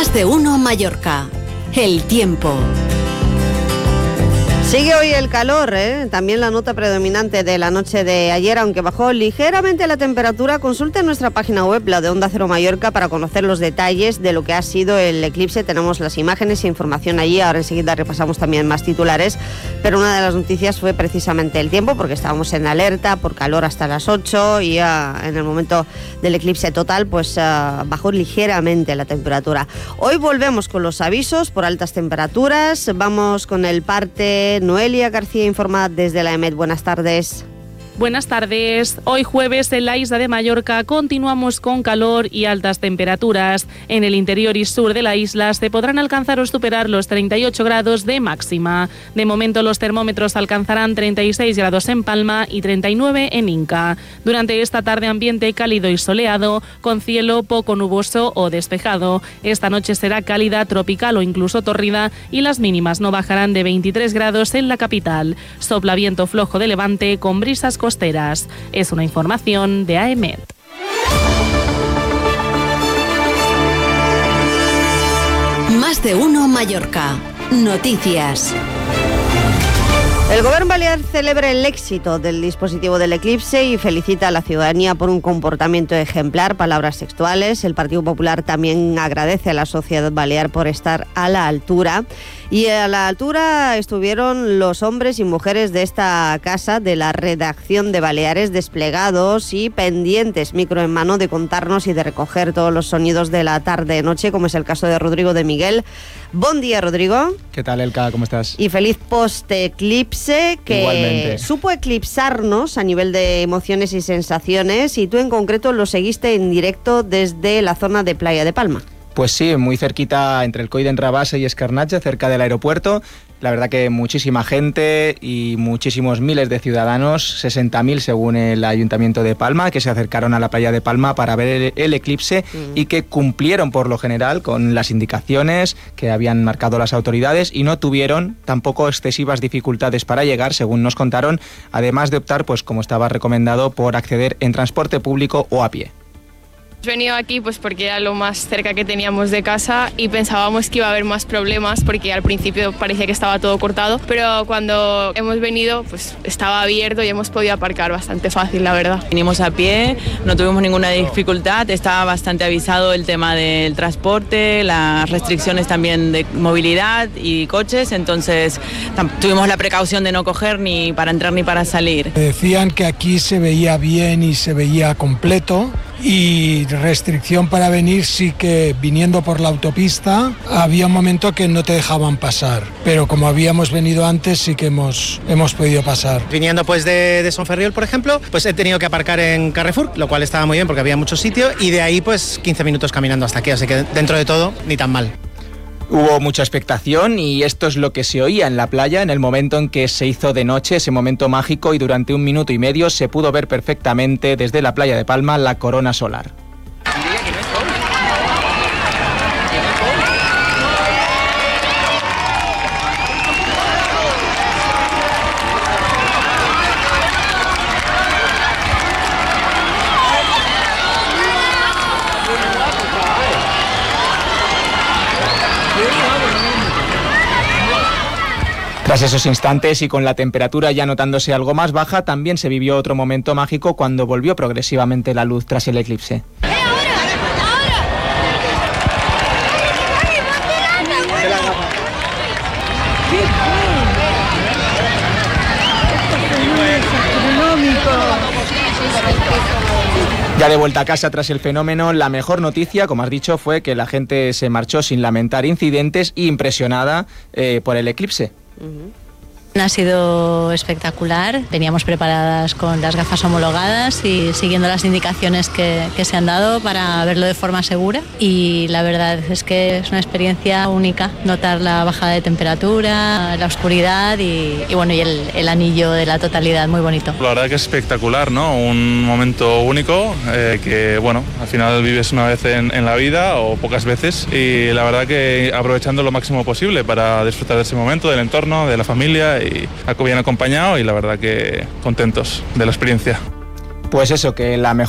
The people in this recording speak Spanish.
Más de uno Mallorca. El tiempo. Sigue hoy el calor, también la nota predominante de la noche de ayer, aunque bajó ligeramente la temperatura. Consulte nuestra página web, la de Onda Cero Mallorca, para conocer los detalles de lo que ha sido el eclipse. Tenemos las imágenes e información allí, ahora enseguida repasamos también más titulares, pero una de las noticias fue precisamente el tiempo, porque estábamos en alerta por calor hasta las 8 y en el momento del eclipse total pues bajó ligeramente la temperatura. Hoy volvemos con los avisos por altas temperaturas, vamos con el parte. Noelia García informa desde la EMET. Buenas tardes. Buenas tardes. Hoy jueves en la isla de Mallorca continuamos con calor y altas temperaturas. En el interior y sur de la isla se podrán alcanzar o superar los 38 grados de máxima. De momento los termómetros alcanzarán 36 grados en Palma y 39 en Inca. Durante esta tarde ambiente cálido y soleado, con cielo poco nuboso o despejado. Esta noche será cálida, tropical o incluso tórrida y las mínimas no bajarán de 23 grados en la capital. Sopla viento flojo de levante con brisas costeras. Es una información de AEMET. Más de uno Mallorca. Noticias. El Gobierno balear celebra el éxito del dispositivo del eclipse y felicita a la ciudadanía por un comportamiento ejemplar, palabras textuales. El Partido Popular también agradece a la sociedad balear por estar a la altura. Y a la altura estuvieron los hombres y mujeres de esta casa, de la redacción de Baleares, desplegados y pendientes, micro en mano, de contarnos y de recoger todos los sonidos de la tarde-noche, como es el caso de Rodrigo de Miguel. Buen día, Rodrigo. ¿Qué tal, Elka? ¿Cómo estás? Y feliz post-eclipse, que igualmente supo eclipsarnos a nivel de emociones y sensaciones, y tú en concreto lo seguiste en directo desde la zona de Playa de Palma. Pues sí, muy cerquita, entre el Coll d'en Rabassa y Escarnatge, cerca del aeropuerto. La verdad que muchísima gente y muchísimos miles de ciudadanos, 60.000 según el Ayuntamiento de Palma, que se acercaron a la Playa de Palma para ver el eclipse y que cumplieron por lo general con las indicaciones que habían marcado las autoridades y no tuvieron tampoco excesivas dificultades para llegar, según nos contaron, además de optar, pues como estaba recomendado, por acceder en transporte público o a pie. Hemos venido aquí pues porque era lo más cerca que teníamos de casa y pensábamos que iba a haber más problemas porque al principio parecía que estaba todo cortado, pero cuando hemos venido pues estaba abierto y hemos podido aparcar bastante fácil, la verdad. Vinimos a pie, no tuvimos ninguna dificultad, estaba bastante avisado el tema del transporte, las restricciones también de movilidad y coches, entonces tuvimos la precaución de no coger ni para entrar ni para salir. Decían que aquí se veía bien y se veía completo. Y restricción para venir, sí que viniendo por la autopista había un momento que no te dejaban pasar, pero como habíamos venido antes sí que hemos podido pasar. Viniendo pues de Son Ferriol, por ejemplo, pues he tenido que aparcar en Carrefour, lo cual estaba muy bien porque había mucho sitio, y de ahí pues 15 minutos caminando hasta aquí, así que dentro de todo ni tan mal. Hubo mucha expectación y esto es lo que se oía en la playa en el momento en que se hizo de noche, ese momento mágico, y durante 1 minuto y medio se pudo ver perfectamente desde la Playa de Palma la corona solar. Tras esos instantes y con la temperatura ya notándose algo más baja, también se vivió otro momento mágico cuando volvió progresivamente la luz tras el eclipse. Ya de vuelta a casa tras el fenómeno, la mejor noticia, como has dicho, fue que la gente se marchó sin lamentar incidentes y impresionada por el eclipse. Ha sido espectacular, veníamos preparadas con las gafas homologadas y siguiendo las indicaciones que se han dado para verlo de forma segura, y la verdad es que es una experiencia única, notar la bajada de temperatura, la oscuridad y el anillo de la totalidad, muy bonito. La verdad que es espectacular, ¿no? Un momento único que, bueno, al final vives una vez en la vida o pocas veces, y la verdad que aprovechando lo máximo posible para disfrutar de ese momento, del entorno, de la familia, y bien acompañado, y la verdad que contentos de la experiencia. Pues eso, que la mejor